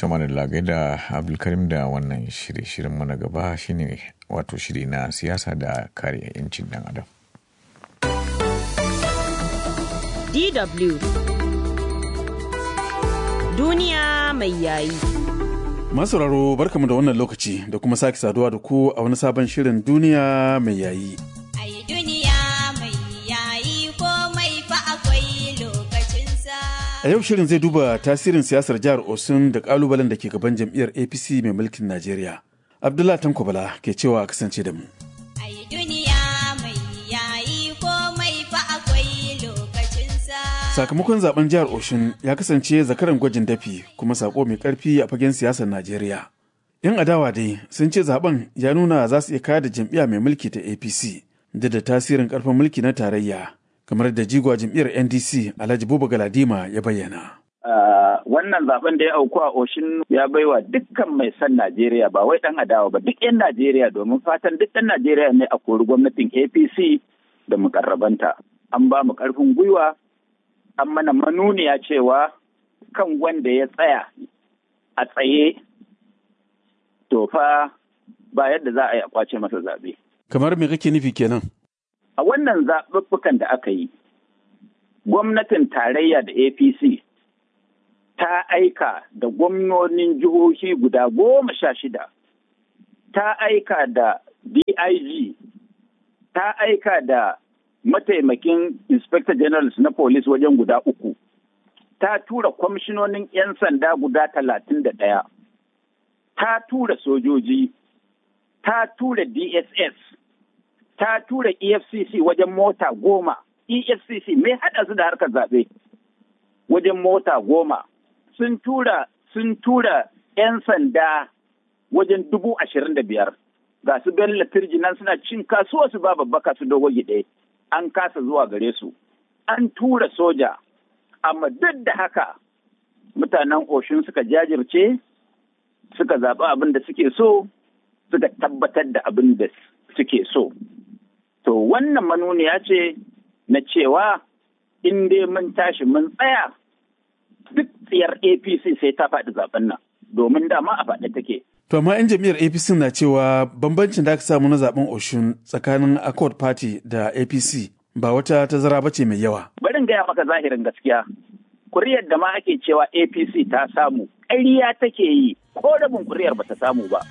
Tamanin lagai da Abdulkarim da wannan shirin mana gaba shine wato shiri na siyasa da kare 'yancin dan adam. DW Duniya mai yayi. Masauraro barkamu da wannan lokaci da kuma sake saduwa da ku a wani sabon shirin Duniya mai yayi. A yau shirin zai duba tasirin siyasar jihar Osun da kalubalen da ke gaban jam'iyyar APC mai mulkin Najeriya. Abdullah Tanko Bala ke cewa kasance da mu. Sakamakon zaben jihar Osun ya kasance zakaran gwajin dafi kuma sako mai karfi a fagen siyasar Najeriya. 'Yan adawa dai sun ce zaben ya nuna za su iya kayar da jam'iyya mai mulki ta APC da tasirin karfin mulki na tarayya. Kamar da jigwa jam'iyyar NDC Alhaji Buba Galadima ya bayyana. Wannan zaben da ya auku a Oshin ya baiwa dukkan mai son Najeriya ba wai dan adawa ba duk 'yan Najeriya domin fatan duk ɗan Najeriya ne a kori gwamnatin APC da mukarrabanta. An ba mu ƙarfin gwiwa, an mana manuniya cewa kan wanda ya tsaya a tsaye to fa ba yadda za a yi a kwace masa zaɓe. Kamar me kake nufi kenan? A wannan zaɓuɓɓukan da aka yi, gwamnatin tarayya da APC ta aika da gwamnonin jihohi guda 16, ta aika da DIG, ta aika da mataimakin Inspector Generals na Police wajen guda 3, ta tura kwamishinonin 'yan sanda guda 31, ta tura sojoji, ta tura DSS, ta tura EFCC wajen mota 10. EFCC mai haɗa su da harkar zaɓe wajen mota 10. Sun tura 'yan sanda wajen 25,000. Ga su Bello Turji nan suna cin kasuwa su ba babbaka su dogo gide. An kasa zuwa gare su. An tura soja. Amma duk da haka mutanen Oshun suka jajirce, suka zaɓi abin da suke so, suka tabbatar da abin da suke so. To wannan manuniya ce na cewa in dai mun tashi mun tsaya duk tsiyar APC sai ta faɗi zaben nan domin dama a faɗi take. To amma 'yan jam'iyyar APC na cewa bambancin da aka samu na zaben Oshun tsakanin Accord Party da APC ba wata tazara ba ce mai yawa. Bari in gaya maka zahirin gaskiya. Kuriyar da ma ake cewa APC ta samu ƙarya take yi ko rabin kuriyar ba ta samu ba.